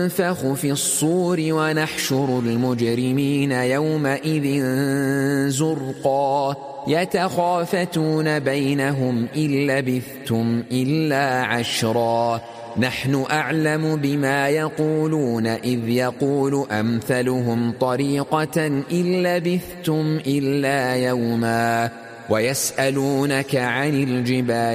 ينفخ في الصور ونحشر المجرمين يومئذ زرقا يتخافتون بينهم إن لبثتم إلا عشرا نحن أعلم بما يقولون إذ يقول أمثلهم طريقة إن لبثتم إلا يوما ويسألونك عن الجبال